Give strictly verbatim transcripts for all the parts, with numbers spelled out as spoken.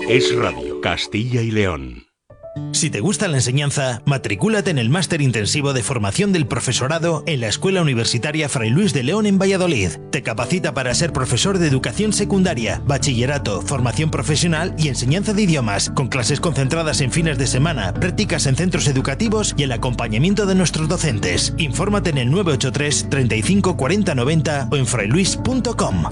Es Radio Castilla y León. Si te gusta la enseñanza, matricúlate en el Máster Intensivo de Formación del Profesorado en la Escuela Universitaria Fray Luis de León en Valladolid. Te capacita para ser profesor de educación secundaria, bachillerato, formación profesional y enseñanza de idiomas, con clases concentradas en fines de semana, prácticas en centros educativos y el acompañamiento de nuestros docentes. Infórmate en el nueve ocho tres, treinta y cinco, cuarenta, noventa o en frailuis punto com.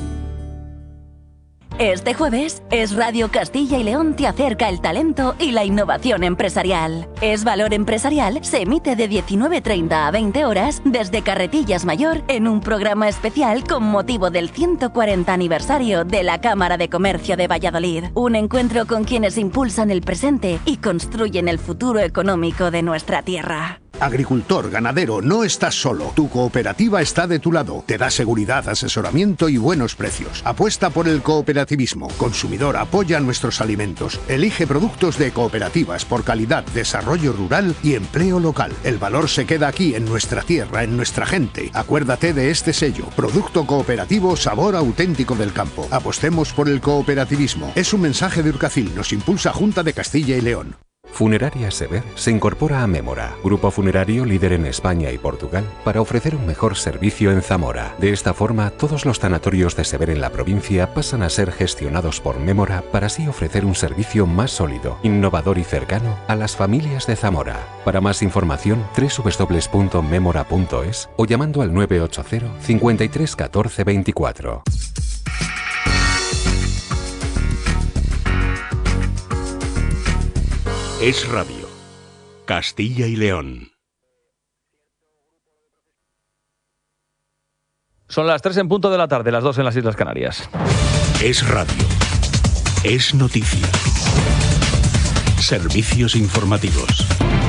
Este jueves, Es Radio Castilla y León te acerca el talento y la innovación empresarial. Es Valor Empresarial se emite de diecinueve treinta a veinte horas desde Carretillas Mayor en un programa especial con motivo del ciento cuarenta aniversario de la Cámara de Comercio de Valladolid. Un encuentro con quienes impulsan el presente y construyen el futuro económico de nuestra tierra. Agricultor, ganadero, no estás solo. Tu cooperativa está de tu lado. Te da seguridad, asesoramiento y buenos precios. Apuesta por el cooperativismo. Consumidor, apoya nuestros alimentos. Elige productos de cooperativas por calidad, desarrollo rural y empleo local. El valor se queda aquí, en nuestra tierra, en nuestra gente. Acuérdate de este sello. Producto cooperativo, sabor auténtico del campo. Apostemos por el cooperativismo. Es un mensaje de Urcacil. Nos impulsa Junta de Castilla y León. Funeraria Sever se incorpora a Mémora, grupo funerario líder en España y Portugal, para ofrecer un mejor servicio en Zamora. De esta forma, todos los tanatorios de Sever en la provincia pasan a ser gestionados por Mémora para así ofrecer un servicio más sólido, innovador y cercano a las familias de Zamora. Para más información, doble u doble u doble u punto memora punto es o llamando al nueve ocho cero, cincuenta y tres, catorce, veinticuatro. Es Radio Castilla y León. Son las tres en punto de la tarde, las dos en las Islas Canarias. Es Radio. Es noticia. Servicios informativos.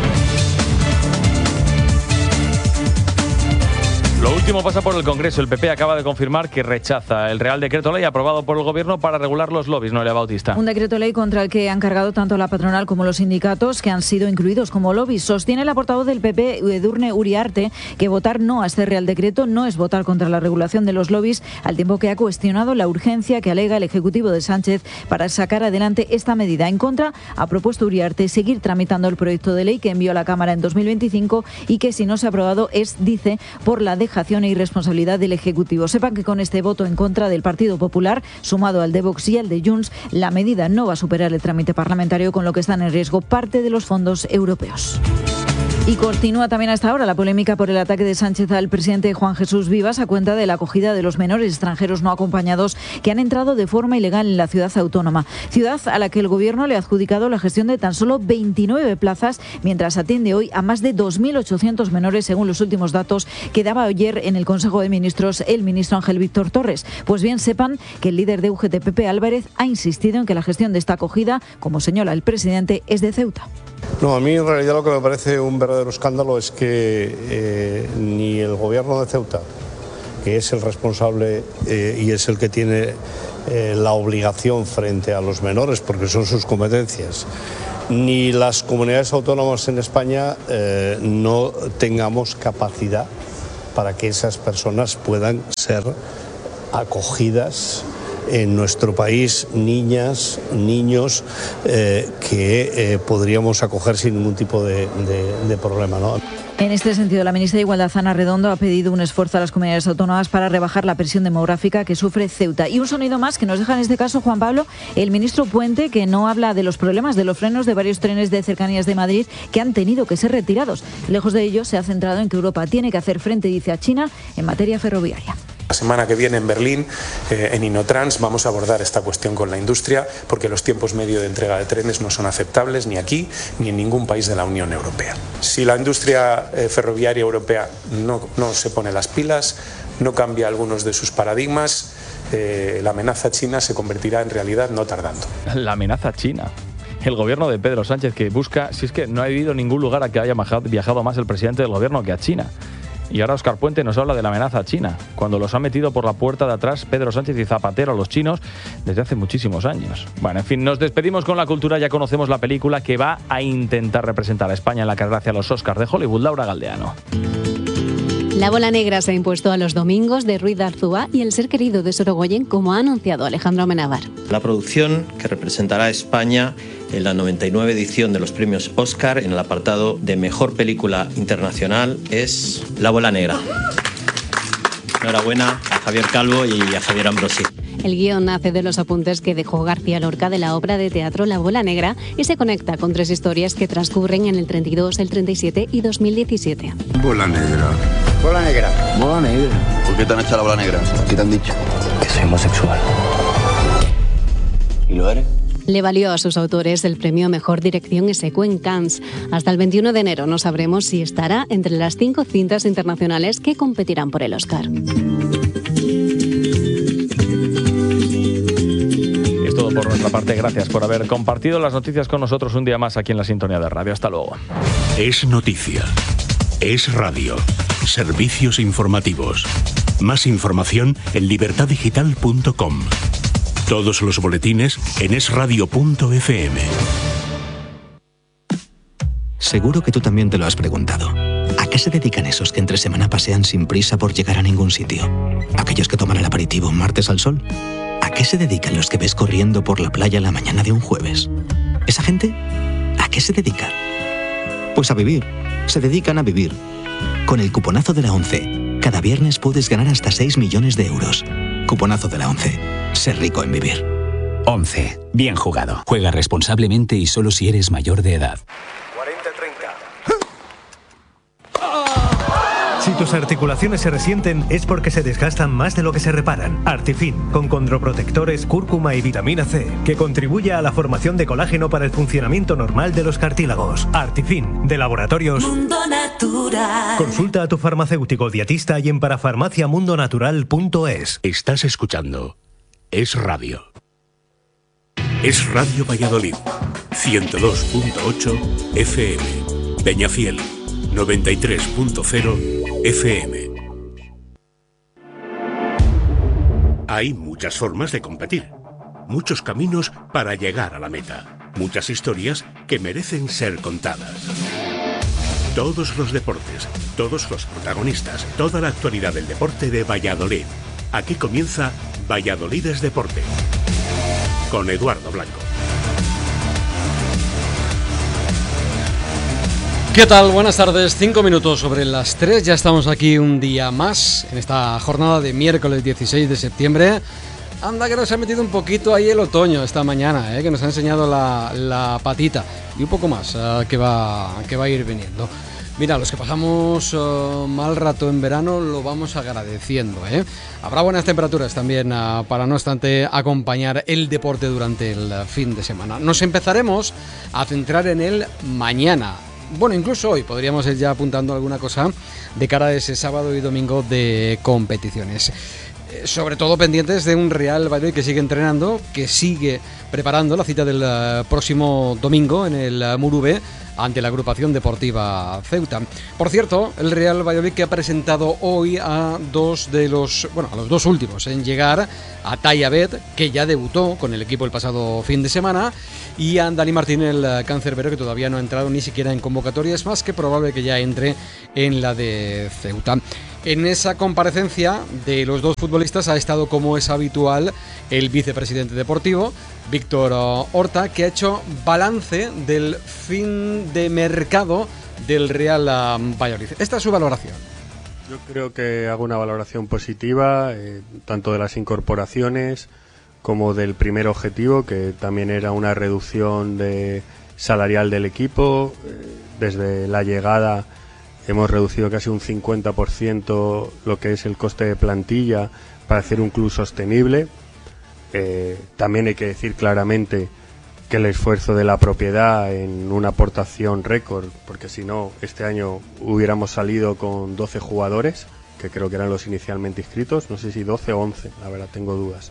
Lo último pasa por el Congreso. El P P acaba de confirmar que rechaza el Real Decreto Ley aprobado por el Gobierno para regular los lobbies. Noelia Bautista. Un decreto ley contra el que han cargado tanto la patronal como los sindicatos, que han sido incluidos como lobbies. Sostiene la portavoz del P P, Edurne Uriarte, que votar no a este Real Decreto no es votar contra la regulación de los lobbies, al tiempo que ha cuestionado la urgencia que alega el Ejecutivo de Sánchez para sacar adelante esta medida. En contra, ha propuesto Uriarte seguir tramitando el proyecto de ley que envió a la Cámara en dos mil veinticinco y que, si no se ha aprobado, es, dice, por la dejación e irresponsabilidad del Ejecutivo. Sepan que con este voto en contra del Partido Popular, sumado al de Vox y al de Junts, la medida no va a superar el trámite parlamentario, con lo que están en riesgo parte de los fondos europeos. Y continúa también hasta ahora la polémica por el ataque de Sánchez al presidente Juan Jesús Vivas a cuenta de la acogida de los menores extranjeros no acompañados que han entrado de forma ilegal en la ciudad autónoma. Ciudad a la que el Gobierno le ha adjudicado la gestión de tan solo veintinueve plazas, mientras atiende hoy a más de dos mil ochocientos menores, según los últimos datos que daba ayer en el Consejo de Ministros el ministro Ángel Víctor Torres. Pues bien, sepan que el líder de U G T, Pepe Álvarez, ha insistido en que la gestión de esta acogida, como señala el presidente, es de Ceuta. No, a mí en realidad lo que me parece un verdadero escándalo es que eh, ni el Gobierno de Ceuta, que es el responsable eh, y es el que tiene eh, la obligación frente a los menores, porque son sus competencias, ni las comunidades autónomas en España eh, no tengamos capacidad para que esas personas puedan ser acogidas en nuestro país, niñas, niños eh, que eh, podríamos acoger sin ningún tipo de, de, de problema, ¿no? En este sentido, la ministra de Igualdad, Ana Redondo, ha pedido un esfuerzo a las comunidades autónomas para rebajar la presión demográfica que sufre Ceuta. Y un sonido más que nos deja en este caso, Juan Pablo, el ministro Puente, que no habla de los problemas de los frenos de varios trenes de cercanías de Madrid que han tenido que ser retirados. Lejos de ello, se ha centrado en que Europa tiene que hacer frente, dice, a China en materia ferroviaria. La semana que viene en Berlín, eh, en Innotrans, vamos a abordar esta cuestión con la industria, porque los tiempos medio de entrega de trenes no son aceptables ni aquí ni en ningún país de la Unión Europea. Si la industria eh, ferroviaria europea no, no se pone las pilas, no cambia algunos de sus paradigmas, eh, la amenaza china se convertirá en realidad no tardando. La amenaza china. El gobierno de Pedro Sánchez, que busca, si es que no ha habido ningún lugar a que haya viajado más el presidente del gobierno que a China. Y ahora Óscar Puente nos habla de la amenaza china, cuando los ha metido por la puerta de atrás Pedro Sánchez y Zapatero a los chinos desde hace muchísimos años. Bueno, en fin, nos despedimos con la cultura. Ya conocemos la película que va a intentar representar a España en la carrera hacia los Oscars de Hollywood. Laura Galdeano. La bola negra se ha impuesto a los domingos de Ruiz de Arzúa y El ser querido de Sorogoyen, como ha anunciado Alejandro Amenábar. La producción que representará a España en la noventa y nueve edición de los premios Oscar en el apartado de Mejor Película Internacional es La bola negra. Enhorabuena a Javier Calvo y a Javier Ambrosi. El guión nace de los apuntes que dejó García Lorca de la obra de teatro La bola negra y se conecta con tres historias que transcurren en el treinta y dos, el treinta y siete y dos mil diecisiete. Bola negra. Bola negra. Bola negra. ¿Por qué te han hecho la bola negra? ¿Qué te han dicho? Que soy homosexual. ¿Y lo eres? Le valió a sus autores el premio Mejor Dirección Exequo en Cannes. Hasta el veintiuno de enero no sabremos si estará entre las cinco cintas internacionales que competirán por el Oscar. Es todo por nuestra parte. Gracias por haber compartido las noticias con nosotros un día más aquí en la Sintonía de Radio. Hasta luego. Es noticia. Es radio. Servicios informativos. Más información en libertad digital punto com. Todos los boletines en es radio punto efe eme. Seguro que tú también te lo has preguntado. ¿A qué se dedican esos que entre semana pasean sin prisa por llegar a ningún sitio? ¿Aquellos que toman el aperitivo un martes al sol? ¿A qué se dedican los que ves corriendo por la playa la mañana de un jueves? ¿Esa gente? ¿A qué se dedica? Pues a vivir. Se dedican a vivir. Con el cuponazo de la ONCE, cada viernes puedes ganar hasta seis millones de euros. Cuponazo de la ONCE. Ser rico en vivir. once. Bien jugado. Juega responsablemente y solo si eres mayor de edad. cuarenta treinta. Si tus articulaciones se resienten es porque se desgastan más de lo que se reparan. Artifin, con condroprotectores, cúrcuma y vitamina C, que contribuye a la formación de colágeno para el funcionamiento normal de los cartílagos. Artifin, de Laboratorios Mundo Natural. Consulta a tu farmacéutico dietista y en parafarmacia mundo natural punto es. Estás escuchando Es Radio. Es Radio Valladolid. ciento dos punto ocho efe eme. Peñafiel. noventa y tres punto cero efe eme. Hay muchas formas de competir, muchos caminos para llegar a la meta, muchas historias que merecen ser contadas. Todos los deportes, todos los protagonistas, toda la actualidad del deporte de Valladolid. Aquí comienza Valladolid es Deporte, con Eduardo Blanco. ¿Qué tal? Buenas tardes, cinco minutos sobre las tres, ya estamos aquí un día más en esta jornada de miércoles dieciséis de septiembre. Anda que nos ha metido un poquito ahí el otoño esta mañana, ¿eh? Que nos ha enseñado la, la patita y un poco más uh, que, va, que va a ir viniendo. Mira, los que pasamos uh, mal rato en verano lo vamos agradeciendo, ¿eh? Habrá buenas temperaturas también uh, para no obstante acompañar el deporte durante el uh, fin de semana. Nos empezaremos a centrar en el mañana. Bueno, incluso hoy podríamos ir ya apuntando alguna cosa de cara a ese sábado y domingo de competiciones. Eh, sobre todo pendientes de un Real Valladolid que sigue entrenando, que sigue preparando la cita del uh, próximo domingo en el uh, Murube ante la agrupación deportiva Ceuta. Por cierto, el Real Valladolid que ha presentado hoy a dos de los, bueno, a los dos últimos en llegar, a Tayabet, que ya debutó con el equipo el pasado fin de semana, y a Dani Martín, el cancerbero, que todavía no ha entrado ni siquiera en convocatoria. Es más que probable que ya entre en la de Ceuta. En esa comparecencia de los dos futbolistas ha estado, como es habitual, el vicepresidente deportivo, Víctor Horta, que ha hecho balance del fin de mercado del Real Valladolid. Esta es su valoración. Yo creo que hago una valoración positiva, eh, tanto de las incorporaciones como del primer objetivo, que también era una reducción de salarial del equipo. Eh, desde la llegada hemos reducido casi un cincuenta por ciento lo que es el coste de plantilla para hacer un club sostenible. Eh, también hay que decir claramente que el esfuerzo de la propiedad en una aportación récord, porque si no, este año hubiéramos salido con doce jugadores, que creo que eran los inicialmente inscritos, no sé si doce o once, la verdad tengo dudas,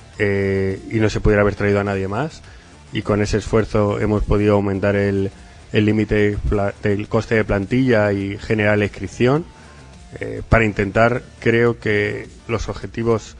eh, y no se pudiera haber traído a nadie más, y con ese esfuerzo hemos podido aumentar el el límite del coste de plantilla y generar la inscripción, eh, para intentar, creo que los objetivos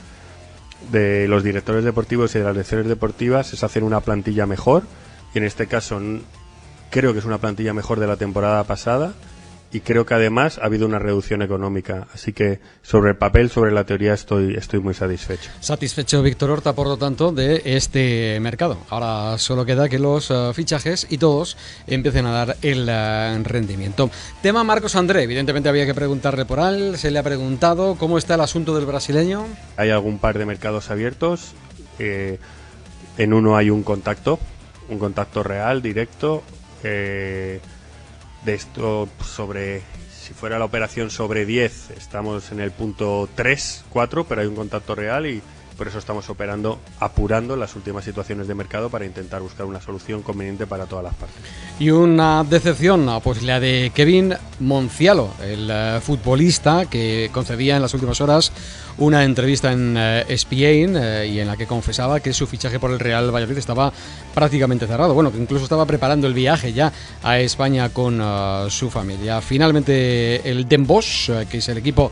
de los directores deportivos y de las direcciones deportivas es hacer una plantilla mejor, y en este caso creo que es una plantilla mejor de la temporada pasada, y creo que además ha habido una reducción económica. Así que sobre el papel, sobre la teoría, estoy, estoy muy satisfecho. Satisfecho Víctor Horta, por lo tanto, de este mercado. Ahora solo queda que los uh, fichajes y todos empiecen a dar el uh, rendimiento. Tema Marcos André. Evidentemente había que preguntarle por él. Se le ha preguntado cómo está el asunto del brasileño. Hay algún par de mercados abiertos. Eh, en uno hay un contacto, un contacto real, directo. Eh, de esto sobre, si fuera la operación sobre diez, estamos en el punto tres, cuatro, pero hay un contacto real y por eso estamos operando, apurando las últimas situaciones de mercado para intentar buscar una solución conveniente para todas las partes. Y una decepción, pues la de Kevin Moncialo, el uh, futbolista que concedía en las últimas horas una entrevista en uh, E S P N uh, y en la que confesaba que su fichaje por el Real Valladolid estaba prácticamente cerrado. Bueno, que incluso estaba preparando el viaje ya a España con uh, su familia. Finalmente el Den Bosch, uh, que es el equipo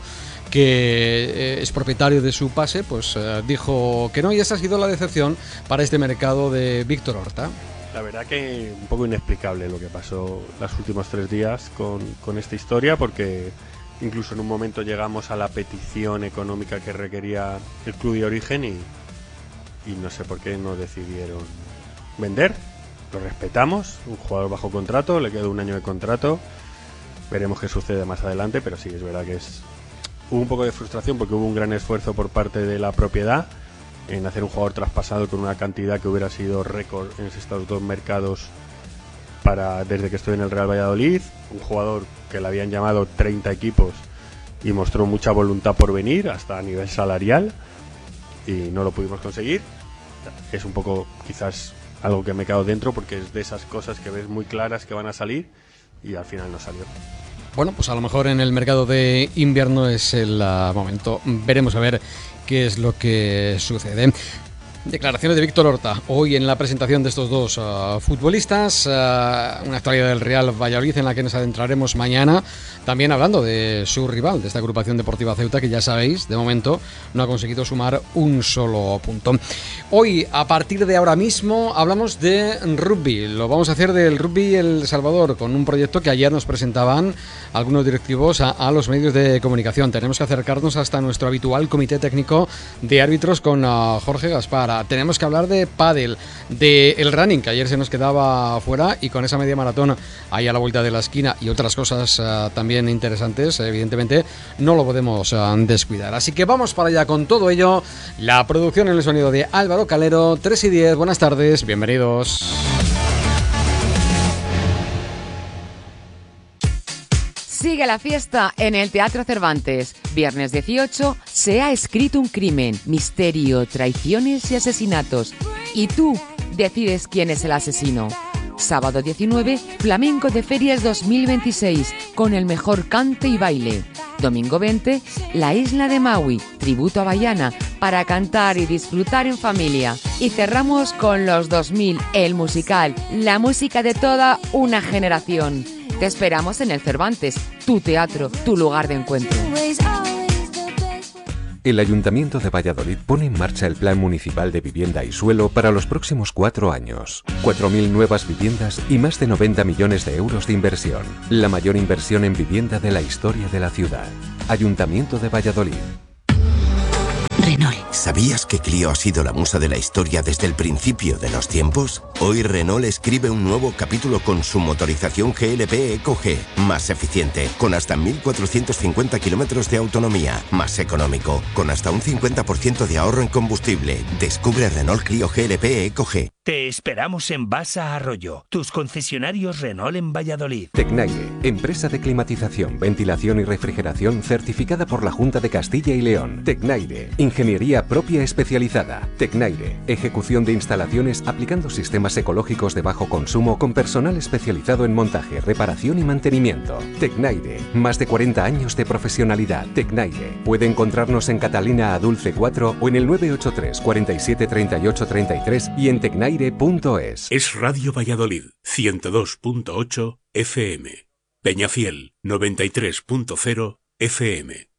que es propietario de su pase, pues uh, dijo que no, y esa ha sido la decepción para este mercado de Víctor Horta. La verdad que un poco inexplicable lo que pasó los últimos tres días con, con esta historia, porque incluso en un momento llegamos a la petición económica que requería el club de origen y, y no sé por qué no decidieron vender. Lo respetamos, un jugador bajo contrato, le queda un año de contrato, veremos qué sucede más adelante, pero sí, es verdad que es... Hubo un poco de frustración porque hubo un gran esfuerzo por parte de la propiedad en hacer un jugador traspasado con una cantidad que hubiera sido récord en estos dos mercados para desde que estoy en el Real Valladolid. Un jugador que le habían llamado treinta equipos y mostró mucha voluntad por venir, hasta a nivel salarial, y no lo pudimos conseguir. Es un poco quizás algo que me he quedado dentro porque es de esas cosas que ves muy claras que van a salir y al final no salió. Bueno, pues a lo mejor en el mercado de invierno es el uh, momento. Veremos a ver qué es lo que sucede. Declaraciones de Víctor Horta hoy en la presentación de estos dos uh, futbolistas, uh, una actualidad del Real Valladolid en la que nos adentraremos mañana, también hablando de su rival, de esta agrupación deportiva Ceuta, que ya sabéis, de momento no ha conseguido sumar un solo punto. Hoy, a partir de ahora mismo, hablamos de rugby. Lo vamos a hacer del rugby El Salvador, con un proyecto que ayer nos presentaban algunos directivos a, a los medios de comunicación. Tenemos que acercarnos hasta nuestro habitual comité técnico de árbitros con uh, Jorge Gaspar. Tenemos que hablar de pádel, de el running, que ayer se nos quedaba fuera, y con esa media maratón ahí a la vuelta de la esquina y otras cosas uh, también interesantes, evidentemente no lo podemos uh, descuidar. Así que vamos para allá con todo ello. La producción en el sonido de Álvaro Calero, tres y diez, buenas tardes, bienvenidos. Sigue la fiesta en el Teatro Cervantes. Viernes dieciocho, Se ha escrito un crimen, misterio, traiciones y asesinatos. Y tú decides quién es el asesino. Sábado diecinueve, Flamenco de Ferias dos mil veintiséis, con el mejor cante y baile. Domingo veinte, La Isla de Maui, tributo a Baiana, para cantar y disfrutar en familia. Y cerramos con Los dos mil, el musical, la música de toda una generación. Te esperamos en el Cervantes, tu teatro, tu lugar de encuentro. El Ayuntamiento de Valladolid pone en marcha el Plan Municipal de Vivienda y Suelo para los próximos cuatro años. cuatro mil nuevas viviendas y más de noventa millones de euros de inversión. La mayor inversión en vivienda de la historia de la ciudad. Ayuntamiento de Valladolid. Renault. ¿Sabías que Clio ha sido la musa de la historia desde el principio de los tiempos? Hoy Renault escribe un nuevo capítulo con su motorización G L P Eco G, más eficiente, con hasta mil cuatrocientos cincuenta kilómetros de autonomía, más económico, con hasta un cincuenta por ciento de ahorro en combustible. Descubre Renault Clio G L P Eco G. Te esperamos en Basa Arroyo, tus concesionarios Renault en Valladolid. Tecnaire, empresa de climatización, ventilación y refrigeración certificada por la Junta de Castilla y León. Tecnaire, ingeniería propia especializada. Tecnaire, ejecución de instalaciones aplicando sistemas ecológicos de bajo consumo con personal especializado en montaje, reparación y mantenimiento. Tecnaire, más de cuarenta años de profesionalidad. Tecnaire, puede encontrarnos en Catalina Adulce cuatro o en el nueve ocho tres, cuarenta y siete, treinta y ocho, treinta y tres y en tecnaire punto es. Es Radio Valladolid, ciento dos punto ocho F M. Peñafiel, noventa y tres punto cero F M.